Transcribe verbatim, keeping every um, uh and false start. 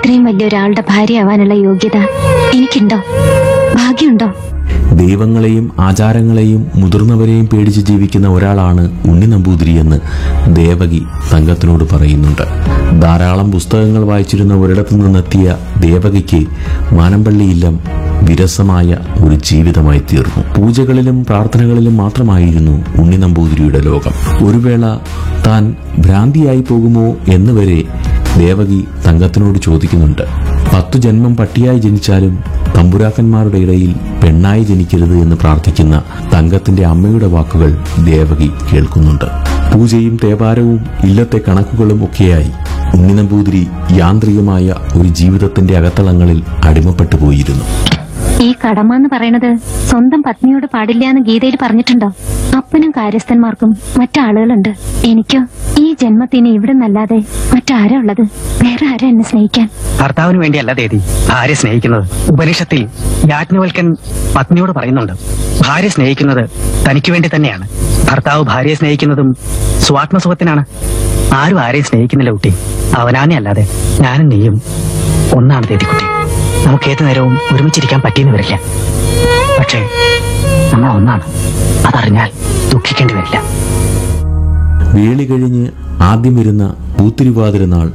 ഇത്രയും വലിയൊരാളുടെ ഭാര്യയാവാനുള്ള യോഗ്യത എനിക്കുണ്ടോ? ഭാഗ്യമുണ്ടോ? ദൈവങ്ങളെയും ആചാരങ്ങളെയും മുതിർന്നവരെയും പേടിച്ച് ജീവിക്കുന്ന ഒരാളാണ് ഉണ്ണി നമ്പൂതിരി എന്ന് ദേവകി തങ്കത്തിനോട് പറയുന്നുണ്ട്. ധാരാളം പുസ്തകങ്ങൾ വായിച്ചിരുന്ന ഒരിടത്തു നിന്നെത്തിയ ദേവകിക്ക് മാനമ്പള്ളി ഇല്ലം വിരസമായ ഒരു ജീവിതമായി തീർന്നു. പൂജകളിലും പ്രാർത്ഥനകളിലും മാത്രമായിരുന്നു ഉണ്ണി നമ്പൂതിരിയുടെ ലോകം. ഒരു വേള താൻ ഭ്രാന്തിയായി പോകുമോ എന്ന് വരെ ദേവകി തങ്കത്തിനോട് ചോദിക്കുന്നുണ്ട്. പത്തു ജന്മം പട്ടിയായി ജനിച്ചാലും തമ്പുരാക്കന്മാരുടെ ഇടയിൽ പെണ്ണായി ജനിക്കരുത് എന്ന് പ്രാർത്ഥിക്കുന്ന തങ്കത്തിന്റെ അമ്മയുടെ വാക്കുകൾ ദേവകി കേൾക്കുന്നുണ്ട്. പൂജയും തേവാരവും ഇല്ലത്തെ കണക്കുകളും ഒക്കെയായി ഉണ്ണി നമ്പൂതിരി യാന്ത്രികമായ ഒരു ജീവിതത്തിന്റെ അകത്തളങ്ങളിൽ അടിമപ്പെട്ടു പോയിരുന്നു. ഈ കടമ എന്ന് പറയണത് സ്വന്തം പത്നിയോട് പാടില്ല എന്ന് ഗീതയിൽ പറഞ്ഞിട്ടുണ്ടോ? അപ്പനും കാര്യസ്ഥന്മാർക്കും മറ്റാളുകളുണ്ട്. എനിക്കോ ഈ ജന്മത്തിന് ഇവിടെ നല്ലാതെ മറ്റാരാ ഉള്ളത്? വേറെ ആരാ എന്നെ സ്നേഹിക്കാൻ? ഭർത്താവിന് വേണ്ടിയല്ല ദേവി ഭാര്യ സ്നേഹിക്കുന്നത്. ഉപനിഷത്തിൽ യാജ്ഞവൽക്കൻ പത്നിയോട് പറയുന്നുണ്ട്, ഭാര്യ സ്നേഹിക്കുന്നത് തനിക്ക് വേണ്ടി തന്നെയാണ്. ഭർത്താവ് ഭാര്യയെ സ്നേഹിക്കുന്നതും സ്വാത്മസുഖത്തിനാണ്. ആരും ആരെയും സ്നേഹിക്കുന്നില്ല കുട്ടി, അവനാനെ അല്ലാതെ. ഞാനും നീയും ഒന്നാണ് ദേവി കുട്ടി. നമുക്ക് ഏതു നേരവും ഒരുമിച്ചിരിക്കാൻ പറ്റിയെന്ന് വരില്ല, പക്ഷേ നമ്മൾ ഒന്നാണ്. അതറിഞ്ഞാൽ ദുഃഖിക്കേണ്ടി വരില്ല. വേളി കഴിഞ്ഞ് ആദ്യം വരുന്ന പൂത്തിരുവാതിര നാൾ